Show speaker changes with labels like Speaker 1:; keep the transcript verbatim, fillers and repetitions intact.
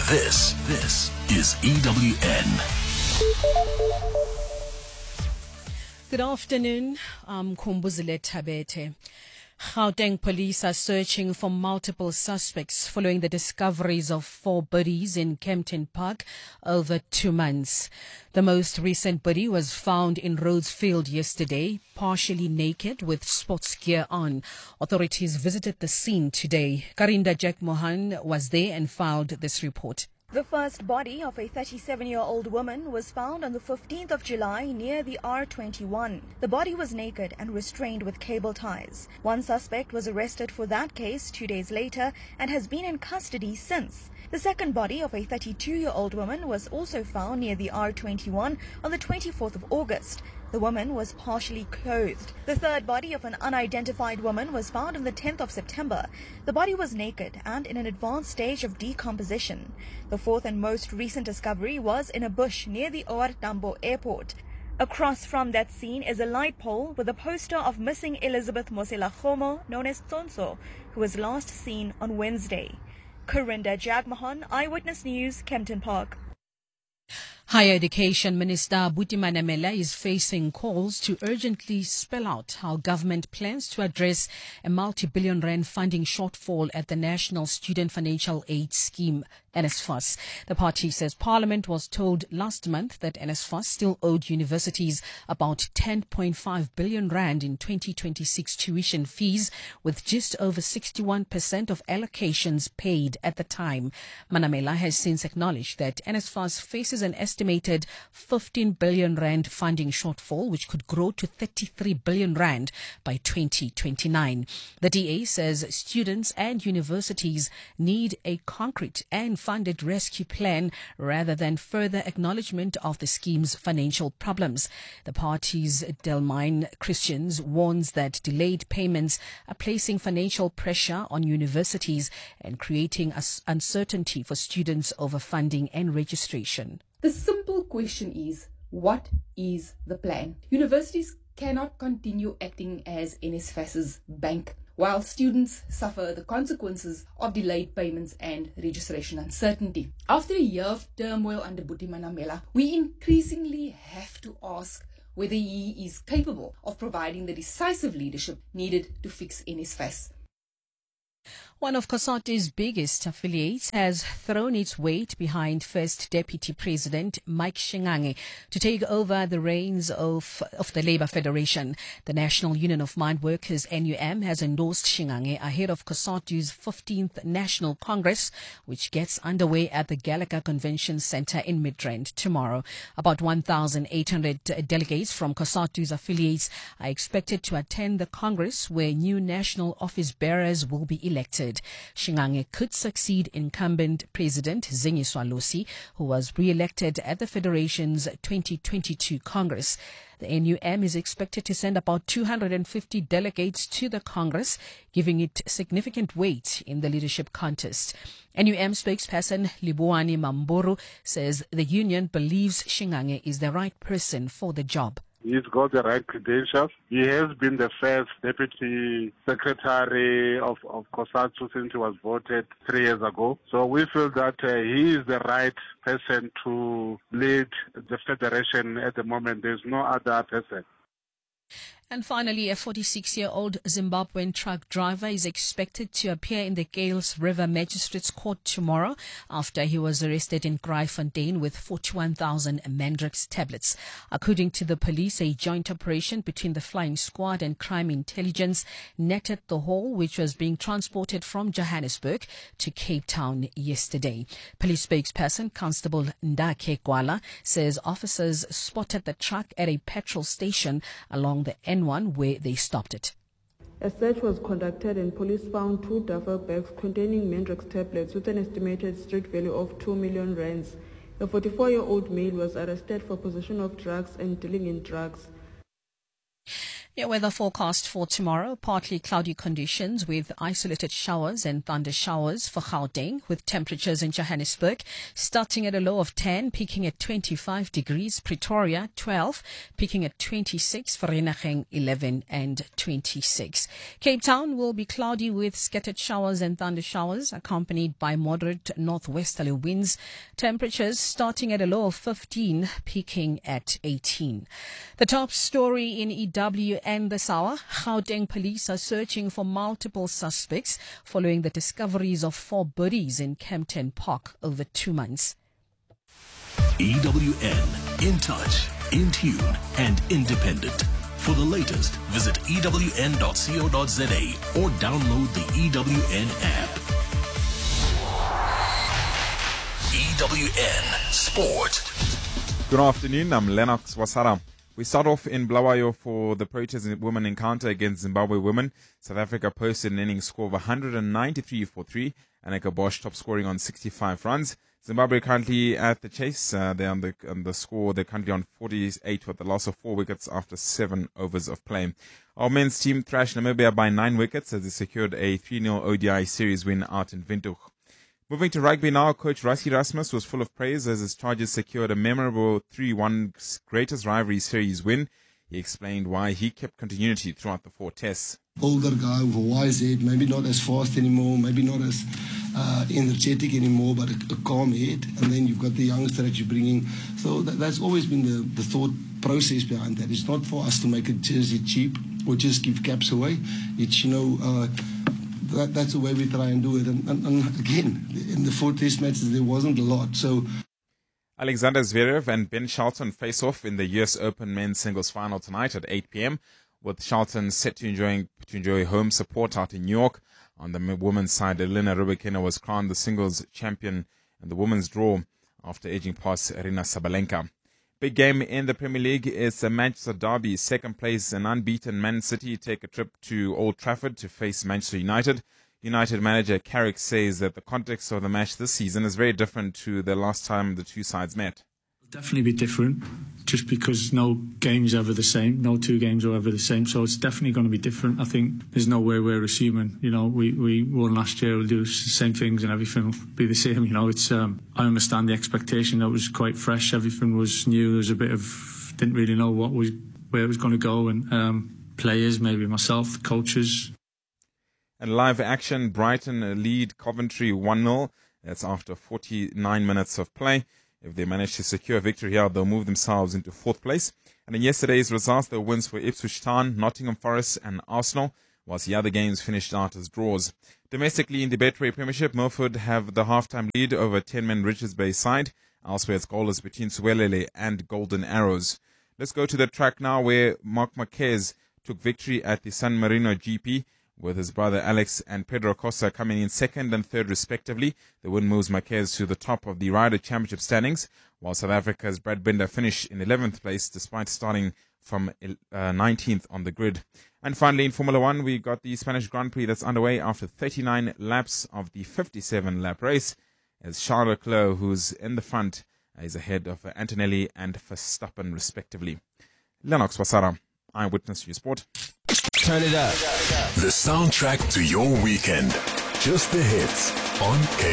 Speaker 1: This, this is E W N.
Speaker 2: Good afternoon. I'm Kumbuzile Tabete. Gauteng police are searching for multiple suspects following the discoveries of four bodies in Kempton Park over two months. The most recent body was found in Rhodesfield yesterday, partially naked with sports gear on. Authorities visited the scene today. Karinda Jack Mohan was there and filed this report.
Speaker 3: The first body of a thirty-seven-year-old woman was found on the fifteenth of July near the R twenty-one. The body was naked and restrained with cable ties. One suspect was arrested for that case two days later and has been in custody since. The second body of a thirty-two-year-old woman was also found near the R twenty-one on the twenty-fourth of August. The woman was partially clothed. The third body of an unidentified woman was found on the tenth of September. The body was naked and in an advanced stage of decomposition. The fourth and most recent discovery was in a bush near the O R Tambo airport. Across from that scene is a light pole with a poster of missing Elizabeth Mosela-Khomo, known as Tsonso, who was last seen on Wednesday. Karinda Jagmohan, Eyewitness News, Kempton Park.
Speaker 2: Higher Education Minister Buti Manamela is facing calls to urgently spell out how government plans to address a multi-billion rand funding shortfall at the National Student Financial Aid Scheme, N S F A S. The party says Parliament was told last month that N S F A S still owed universities about ten point five billion rand in twenty twenty-six tuition fees, with just over sixty-one percent of allocations paid at the time. Manamela has since acknowledged that N S F A S faces an estimated fifteen billion rand funding shortfall, which could grow to thirty-three billion rand by twenty twenty-nine. The D A says students and universities need a concrete and funded rescue plan rather than further acknowledgement of the scheme's financial problems. The party's Delmine Christians warns that delayed payments are placing financial pressure on universities and creating uncertainty for students over funding and registration.
Speaker 4: The simple question is, what is the plan? Universities cannot continue acting as N S F A S's bank, while students suffer the consequences of delayed payments and registration uncertainty. After a year of turmoil under Buti Manamela, we increasingly have to ask whether he is capable of providing the decisive leadership needed to fix N S F A S.
Speaker 2: One of COSATU's biggest affiliates has thrown its weight behind First Deputy President Mike Shingange to take over the reins of, of the Labour Federation. The National Union of Mine Workers, N U M, has endorsed Shingange ahead of COSATU's fifteenth National Congress, which gets underway at the Gallagher Convention Centre in Midrand tomorrow. About one thousand eight hundred delegates from COSATU's affiliates are expected to attend the Congress, where new national office bearers will be elected. Shingange could succeed incumbent President Zingiswa Losi, who was re-elected at the Federation's twenty twenty-two Congress. The N U M is expected to send about two hundred fifty delegates to the Congress, giving it significant weight in the leadership contest. N U M spokesperson Libuani Mamburu says the union believes Shingange is the right person for the job.
Speaker 5: He's got the right credentials. He has been the first deputy secretary of, of COSATU since he was voted three years ago. So we feel that uh, he is the right person to lead the federation at the moment. There's no other person.
Speaker 2: And finally, a forty-six-year-old Zimbabwean truck driver is expected to appear in the Gales River Magistrates Court tomorrow after he was arrested in Kraaifontein with forty-one thousand Mandrex tablets. According to the police, a joint operation between the flying squad and crime intelligence netted the haul, which was being transported from Johannesburg to Cape Town yesterday. Police spokesperson Constable Ndake Gwala says officers spotted the truck at a petrol station along the N one where they stopped it.
Speaker 6: A search was conducted and police found two duffel bags containing Mandrex tablets with an estimated street value of two million rands. A forty-four-year-old male was arrested for possession of drugs and dealing in drugs.
Speaker 2: Your weather forecast for tomorrow, partly cloudy conditions with isolated showers and thunder showers for Gauteng, with temperatures in Johannesburg starting at a low of ten, peaking at twenty-five degrees, Pretoria twelve, peaking at twenty-six, Vereeniging eleven and twenty-six. Cape Town will be cloudy with scattered showers and thunder showers accompanied by moderate northwesterly winds. Temperatures starting at a low of fifteen, peaking at eighteen. The top story in E W and this hour, Gauteng police are searching for multiple suspects following the discoveries of four bodies in Kempton Park over two months.
Speaker 1: E W N, in touch, in tune, and independent. For the latest, visit E W N dot co dot za or download the E W N app. E W N Sport.
Speaker 7: Good afternoon, I'm Lennox Wasara. We start off in Bulawayo for the Proteas women encounter against Zimbabwe women. South Africa posted an innings score of one hundred ninety-three for three. Aneka Bosch top scoring on sixty-five runs. Zimbabwe currently at the chase. Uh, they're on the, on the score. They're currently on forty-eight with the loss of four wickets after seven overs of play. Our men's team thrashed Namibia by nine wickets as they secured a three nil O D I series win out in Windhoek. Moving to rugby now, coach Rassie Erasmus was full of praise as his Chargers secured a memorable three one greatest rivalry series win. He explained why he kept continuity throughout the four tests.
Speaker 8: Older guy with a wise head, maybe not as fast anymore, maybe not as uh, energetic anymore, but a, a calm head. And then you've got the youngster that you're bringing. So that, that's always been the, the thought process behind that. It's not for us to make a jersey cheap or just give caps away. It's, you know... Uh, That, that's the way we try and do it. And, and, and again, in the four test matches, there wasn't a lot. So,
Speaker 7: Alexander Zverev and Ben Shelton face off in the U S Open men's singles final tonight at eight p.m. with Shelton set to enjoy, to enjoy home support out in New York. On the women's side, Elena Rybakina was crowned the singles champion in the women's draw after edging past Arina Sabalenka. Big game in the Premier League is a Manchester derby. Second place and unbeaten Man City take a trip to Old Trafford to face Manchester United. United manager Carrick says that the context of the match this season is very different to the last time the two sides met.
Speaker 9: Definitely be different, just because no game is ever the same, no two games are ever the same, so it's definitely going to be different. I think there's no way we're assuming, you know, we, we won last year, we'll do the same things and everything will be the same, you know. It's um, I understand the expectation, that was quite fresh, everything was new, there was a bit of, didn't really know what was, where it was going to go, and um, players, maybe myself, the coaches.
Speaker 7: And live action, Brighton lead Coventry one nil, that's after forty-nine minutes of play. If they manage to secure a victory here, they'll move themselves into fourth place. And in yesterday's results, there were wins for Ipswich Town, Nottingham Forest and Arsenal, whilst the other games finished out as draws. Domestically in the Betway Premiership, Milford have the half-time lead over ten-man Richards Bay side. Elsewhere, it's goalless between Suwelele and Golden Arrows. Let's go to the track now where Marc Marquez took victory at the San Marino G P, with his brother Alex and Pedro Costa coming in second and third respectively. The win moves Marquez to the top of the Rider Championship standings, while South Africa's Brad Binder finished in eleventh place despite starting from uh, nineteenth on the grid. And finally in Formula One, we got the Spanish Grand Prix that's underway after thirty-nine laps of the fifty-seven lap race, as Charles Leclerc, who's in the front, is ahead of Antonelli and Verstappen respectively. Lennox Wasara, Eyewitness News Sport.
Speaker 1: Turn it up. The soundtrack to your weekend. Just the hits on K